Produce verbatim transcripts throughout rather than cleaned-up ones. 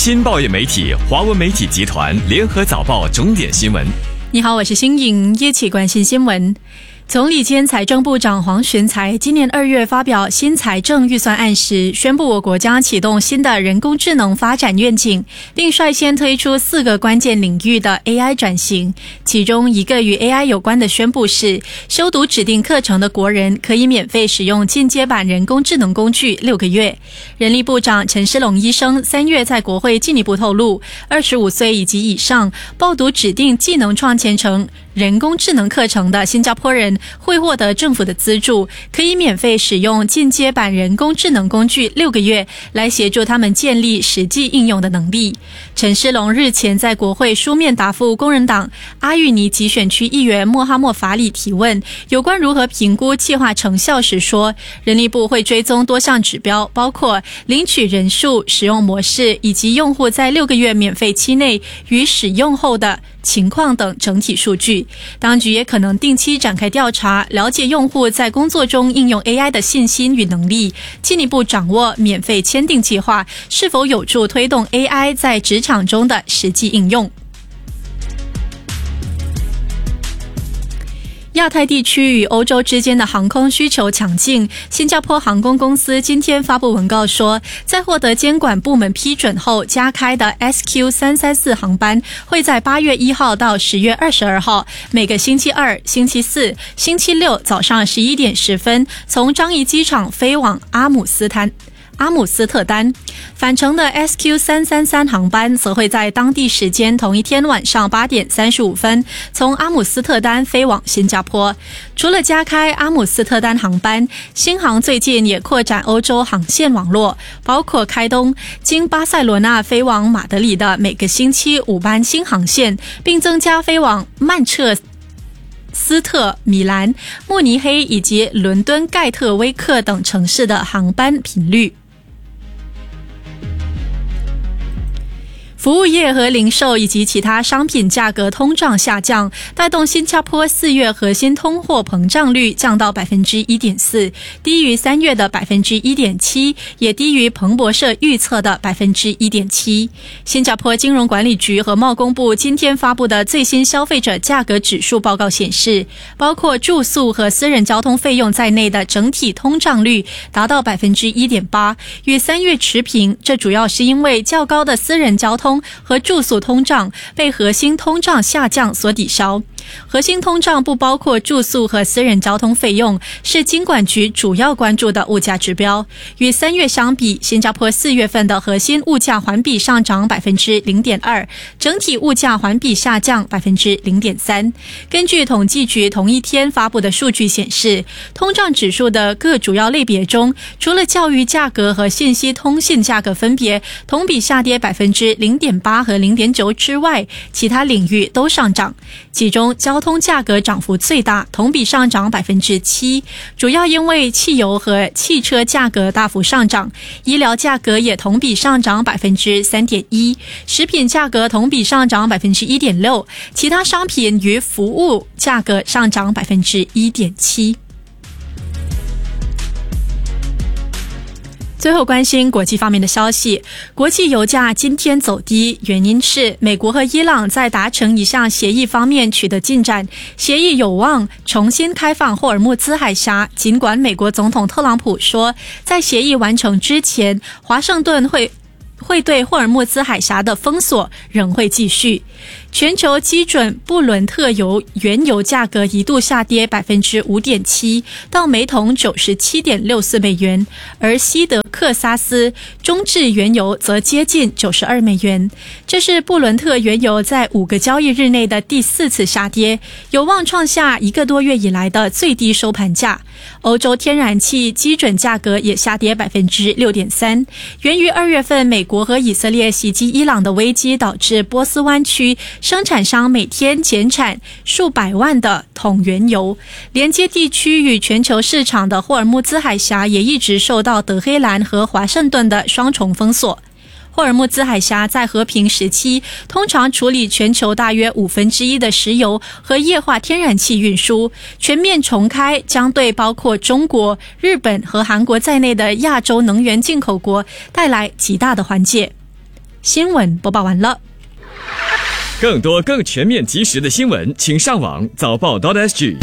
新报业媒体华文媒体集团联合早报重点新闻。 你好，我是新颖，一起关心新闻。总理兼财政部长黄循财今年二月发表新财政预算案时，宣布我国将启动新的人工智能发展愿景，并率先推出四个关键领域的 A I 转型。其中一个与 A I 有关的宣布是，修读指定课程的国人可以免费使用进阶版人工智能工具六个月。人力部长陈诗龙医生三月在国会进一步透露，二十五岁以及以上报读指定技能创前程人工智能课程的新加坡人会获得政府的资助，可以免费使用进阶版人工智能工具六个月，来协助他们建立实际应用的能力。陈诗龙日前在国会书面答复工人党阿育尼集选区议员莫哈默法里提问有关如何评估计划成效时说，人力部会追踪多项指标，包括领取人数、使用模式以及用户在六个月免费期内与使用后的情况等整体数据。当局也可能定期展开调查，了解用户在工作中应用 A I 的信心与能力，进一步掌握免费签订计划是否有助推动 A I 在职场中的实际应用。亚太地区与欧洲之间的航空需求强劲，新加坡航空公司今天发布文告说，在获得监管部门批准后加开的 S Q 三三四 航班会在八月一号到十月二十二号每个星期二、星期四、星期六早上十一点十分从樟宜机场飞往阿姆斯坦阿姆斯特丹，返程的 S Q 三三三 航班则会在当地时间同一天晚上八点三十五分从阿姆斯特丹飞往新加坡。除了加开阿姆斯特丹航班，新航最近也扩展欧洲航线网络，包括开通经巴塞罗那飞往马德里的每个星期五班新航线，并增加飞往曼彻斯特、米兰、慕尼黑以及伦敦盖特威克等城市的航班频率。服务业和零售以及其他商品价格通胀下降，带动新加坡四月核心通货膨胀率降到 百分之一点四， 低于三月的 百分之一点七， 也低于彭博社预测的 百分之一点七。 新加坡金融管理局和贸工部今天发布的最新消费者价格指数报告显示，包括住宿和私人交通费用在内的整体通胀率达到 百分之一点八， 与三月持平，这主要是因为较高的私人交通和住宿通胀被核心通胀下降所抵消。核心通胀不包括住宿和私人交通费用，是金管局主要关注的物价指标。与三月相比，新加坡四月份的核心物价环比上涨 百分之零点二， 整体物价环比下降 百分之零点三。 根据统计局同一天发布的数据显示，通胀指数的各主要类别中，除了教育价格和信息通信价格分别同比下跌 百分之零点八 和 零点九 之外，其他领域都上涨。其中交通价格涨幅最大，同比上涨 百分之七， 主要因为汽油和汽车价格大幅上涨。医疗价格也同比上涨 百分之三点一， 食品价格同比上涨 百分之一点六， 其他商品与服务价格上涨 百分之一点七。最后关心国际方面的消息，国际油价今天走低，原因是美国和伊朗在达成一项协议方面取得进展，协议有望重新开放霍尔木兹海峡。尽管美国总统特朗普说，在协议完成之前，华盛顿会会对霍尔木兹海峡的封锁仍会继续。全球基准布伦特油原油价格一度下跌 百分之五点七 到每桶 九十七点六四美元，而西德克萨斯中质原油则接近九十二美元。这是布伦特原油在五个交易日内的第四次下跌，有望创下一个多月以来的最低收盘价。欧洲天然气基准价格也下跌 百分之六点三， 源于二月份美国和以色列袭击伊朗的危机，导致波斯湾区生产商每天减产数百万的桶原油。连接地区与全球市场的霍尔木兹海峡也一直受到德黑兰和华盛顿的双重封锁。霍尔木兹海峡在和平时期通常处理全球大约五分之一的石油和液化天然气运输，全面重开将对包括中国、日本和韩国在内的亚洲能源进口国带来极大的缓解。 新闻播报完了。 更多更全面及时的新闻，请上网早报 .sg。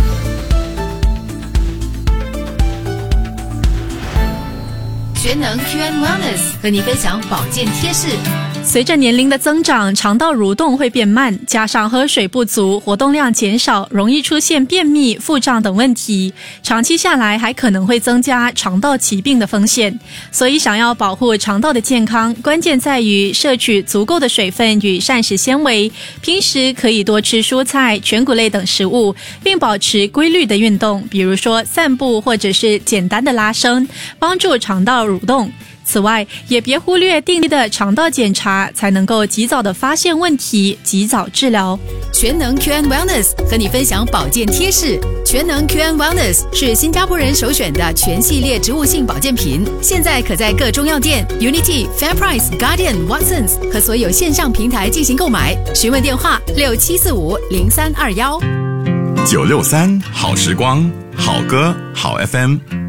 全能 Q and Wellness 和你分享保健贴士。 随着年龄的增长，肠道蠕动会变慢，加上喝水不足、活动量减少，容易出现便秘、腹胀等问题。长期下来，还可能会增加肠道疾病的风险。所以，想要保护肠道的健康，关键在于摄取足够的水分与膳食纤维。平时可以多吃蔬菜、全谷类等食物，并保持规律的运动，比如说散步或者是简单的拉伸，帮助肠道蠕动。此外，也别忽略定期的肠道检查，才能够及早的发现问题，及早治疗。 全能 Q and Wellness 和你分享保健贴士。全能 Q and Wellness 是新加坡人首选的全系列植物性保健品，现在可在各中药店、Unity、FairPrice、Guardian、Watsons 和所有线上平台进行购买。询问电话六七四五零三二幺。 九六三好时光，好歌好 F M。